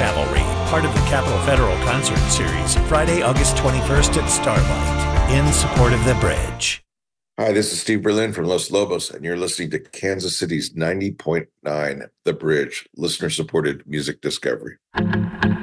Cavalry, part of the Capitol Federal Concert Series, Friday, August 21st at Starlight, in support of the bridge. Hi, this is Steve Berlin from Los Lobos, and you're listening to Kansas City's 90.9 The Bridge, listener-supported music discovery.